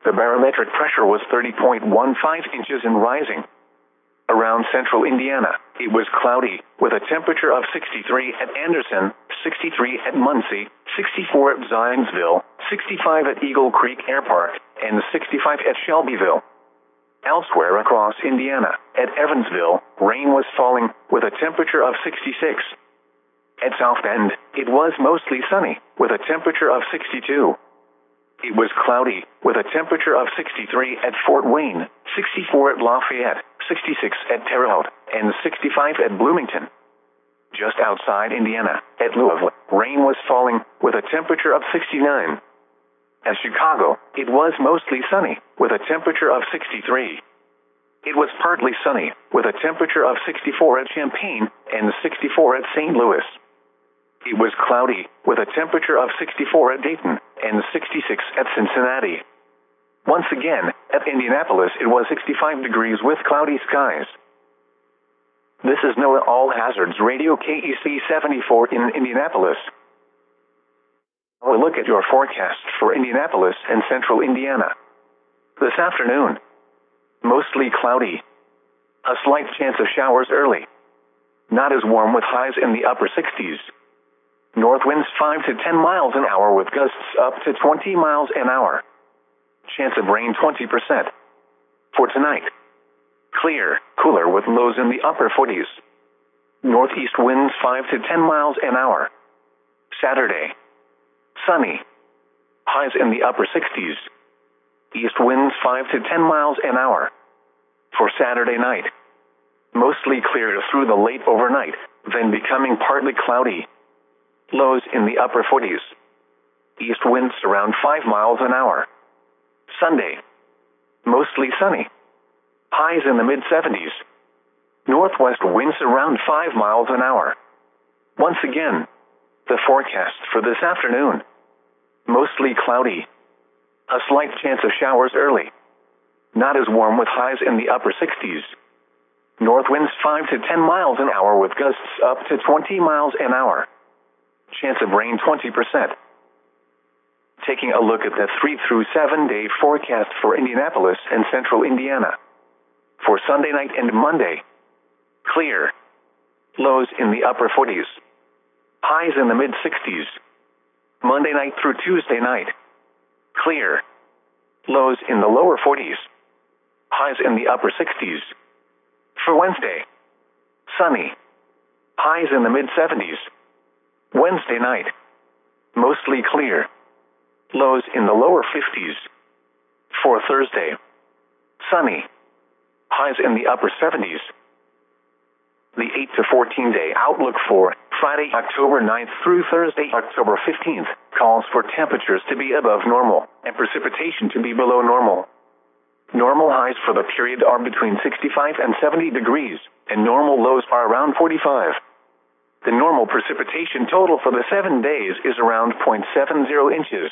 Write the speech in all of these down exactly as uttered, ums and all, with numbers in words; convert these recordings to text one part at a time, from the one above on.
The barometric pressure was thirty point one five inches and rising. Around central Indiana, it was cloudy, with a temperature of sixty-three at Anderson, sixty-three at Muncie, sixty-four at Zionsville, sixty-five at Eagle Creek Air Park, and sixty-five at Shelbyville. Elsewhere across Indiana, at Evansville, rain was falling, with a temperature of sixty-six. At South Bend, it was mostly sunny, with a temperature of sixty-two. It was cloudy, with a temperature of sixty-three at Fort Wayne, sixty-four at Lafayette, sixty-six at Terre Haute, and sixty-five at Bloomington. Just outside Indiana, at Louisville, rain was falling, with a temperature of sixty-nine. At Chicago, it was mostly sunny, with a temperature of sixty-three. It was partly sunny, with a temperature of sixty-four at Champaign, and sixty-four at Saint Louis. It was cloudy, with a temperature of sixty-four at Dayton, and sixty-six at Cincinnati. Once again, at Indianapolis it was sixty-five degrees with cloudy skies. This is NOAA All Hazards Radio K E C seventy-four in Indianapolis. A look at your forecast for Indianapolis and central Indiana. This afternoon, mostly cloudy. A slight chance of showers early. Not as warm with highs in the upper sixties. North winds five to ten miles an hour with gusts up to twenty miles an hour. Chance of rain twenty percent. For tonight, clear, cooler with lows in the upper forties. Northeast winds five to ten miles an hour. Saturday, sunny. Highs in the upper sixties. East winds five to ten miles an hour. For Saturday night, mostly clear through the late overnight, then becoming partly cloudy. Lows in the upper forties. East winds around five miles an hour. Sunday, mostly sunny. Highs in the mid seventies. Northwest winds around five miles an hour. Once again, the forecast for this afternoon. Mostly cloudy. A slight chance of showers early. Not as warm with highs in the upper sixties. North winds five to ten miles an hour with gusts up to twenty miles an hour. Chance of rain twenty percent. Taking a look at the three through seven day forecast for Indianapolis and central Indiana. For Sunday night and Monday, clear. Lows in the upper forties. Highs in the mid sixties. Monday night through Tuesday night, clear. Lows in the lower forties. Highs in the upper sixties. For Wednesday, sunny. Highs in the mid seventies. Wednesday night, mostly clear. Lows in the lower fifties. For Thursday, sunny. Highs in the upper seventies. The eight to fourteen day outlook for Friday, October ninth through Thursday, October fifteenth, calls for temperatures to be above normal and precipitation to be below normal. Normal highs for the period are between sixty-five and seventy degrees, and normal lows are around forty-five. The normal precipitation total for the seven days is around zero point seven zero inches.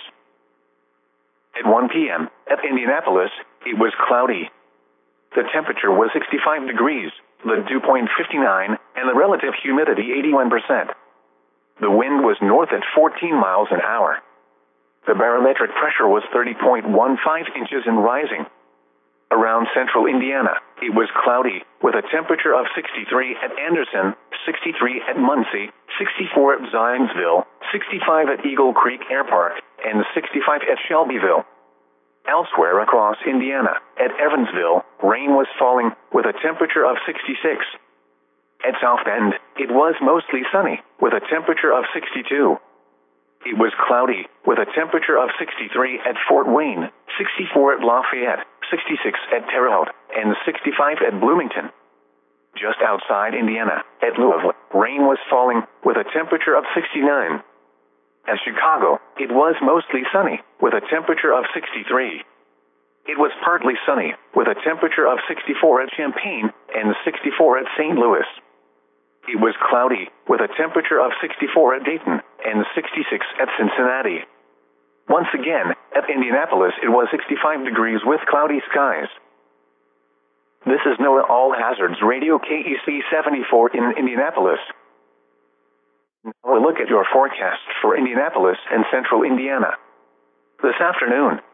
At one p m, at Indianapolis, it was cloudy. The temperature was sixty-five degrees, the dew point fifty-nine, and the relative humidity eighty-one percent. The wind was north at fourteen miles an hour. The barometric pressure was thirty point one five inches and rising. Around central Indiana, it was cloudy, with a temperature of sixty-three at Anderson, sixty-three at Muncie, sixty-four at Zionsville, sixty-five at Eagle Creek Air Park, and sixty-five at Shelbyville. Elsewhere across Indiana, at Evansville, rain was falling, with a temperature of sixty-six. At South Bend, it was mostly sunny, with a temperature of sixty-two. It was cloudy, with a temperature of sixty-three at Fort Wayne, sixty-four at Lafayette, sixty-six at Terre Haute, and sixty-five at Bloomington. Just outside Indiana, at Louisville, rain was falling, with a temperature of sixty-nine. At Chicago, it was mostly sunny, with a temperature of sixty-three. It was partly sunny, with a temperature of sixty-four at Champaign, and sixty-four at Saint Louis. It was cloudy, with a temperature of sixty-four at Dayton, and sixty-six at Cincinnati. Once again, at Indianapolis it was sixty-five degrees with cloudy skies. This is NOAA All Hazards Radio K E C seventy-four in Indianapolis. Now a look at your forecast for Indianapolis and central Indiana. This afternoon,